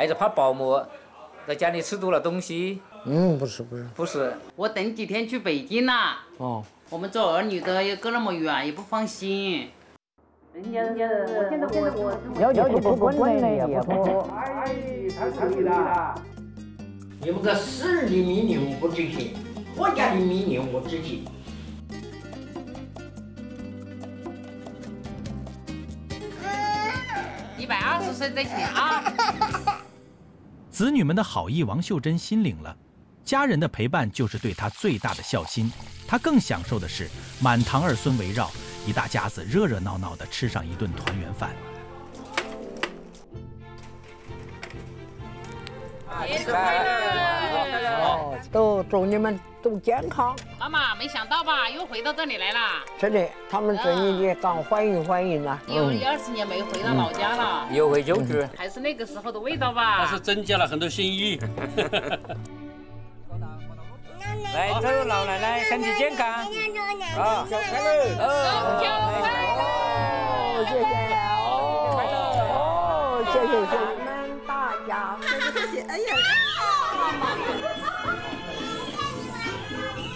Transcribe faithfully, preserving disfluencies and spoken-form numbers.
还是怕保姆在家里吃多了东西？ 嗯，不是不是不是。 我等几天去北京了。 哦。 我们做儿女的又隔那么远，也不放心。人家人家，我现在我我要求不不管的也不。 哎，太可以了！你们个私人的命令我不执行，国家的命令我执行。 一百二十岁再请啊！ 子女们的好意，王秀珍心领了。家人的陪伴就是对她最大的孝心。她更享受的是满堂儿孙围绕，一大家子热热闹闹地吃上一顿团圆饭。 节日快乐！ 都祝你们都健康。 妈妈，没想到吧，又回到这里来了。 是的，他们这一年刚欢迎欢迎了。 有一二十年没回到老家了， 有回旧居， 还是那个时候的味道吧。 但是增加了很多新意。 来，祝老奶奶身体健康啊！ 小快乐！ 中秋快乐！ 谢谢哦，谢谢谢谢你们大家，谢谢谢谢，哎呀。